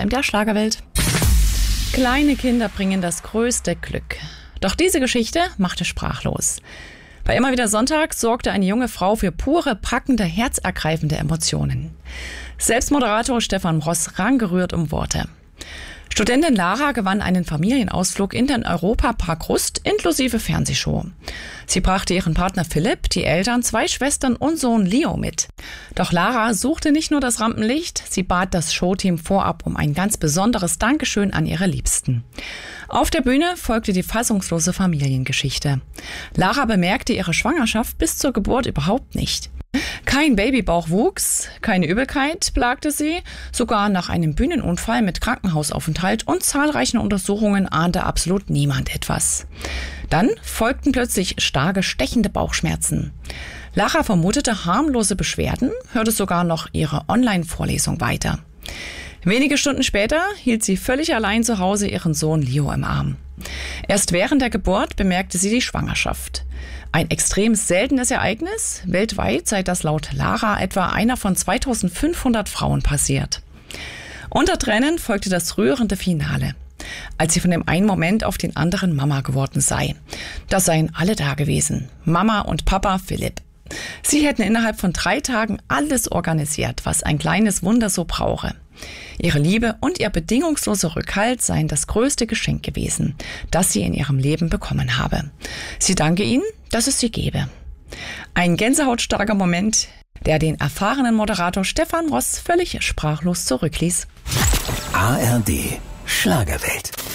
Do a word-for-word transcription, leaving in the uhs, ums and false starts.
M D R Schlagerwelt. Kleine Kinder bringen das größte Glück. Doch diese Geschichte machte sprachlos. Bei Immer wieder Sonntag sorgte eine junge Frau für pure, packende, herzergreifende Emotionen. Selbst Moderator Stefan Ross rang gerührt um Worte. Studentin Lara gewann einen Familienausflug in den Europapark Rust inklusive Fernsehshow. Sie brachte ihren Partner Philipp, die Eltern, zwei Schwestern und Sohn Leo mit. Doch Lara suchte nicht nur das Rampenlicht, sie bat das Showteam vorab um ein ganz besonderes Dankeschön an ihre Liebsten. Auf der Bühne folgte die fassungslose Familiengeschichte. Lara bemerkte ihre Schwangerschaft bis zur Geburt überhaupt nicht. Kein Babybauch wuchs, keine Übelkeit plagte sie, sogar nach einem Bühnenunfall mit Krankenhausaufenthalt und zahlreichen Untersuchungen ahnte absolut niemand etwas. Dann folgten plötzlich starke, stechende Bauchschmerzen. Lara vermutete harmlose Beschwerden, hörte sogar noch ihre Online-Vorlesung weiter. Wenige Stunden später hielt sie völlig allein zu Hause ihren Sohn Leo im Arm. Erst während der Geburt bemerkte sie die Schwangerschaft. Ein extrem seltenes Ereignis. Weltweit sei das laut Lara etwa einer von zweitausendfünfhundert Frauen passiert. Unter Tränen folgte das rührende Finale, als sie von dem einen Moment auf den anderen Mama geworden sei. Da seien alle da gewesen. Mama und Papa Philipp. Sie hätten innerhalb von drei Tagen alles organisiert, was ein kleines Wunder so brauche. Ihre Liebe und ihr bedingungsloser Rückhalt seien das größte Geschenk gewesen, das sie in ihrem Leben bekommen habe. Sie danke ihnen, dass es sie gebe. Ein gänsehautstarker Moment, der den erfahrenen Moderator Stefan Ross völlig sprachlos zurückließ. A R D Schlagerwelt.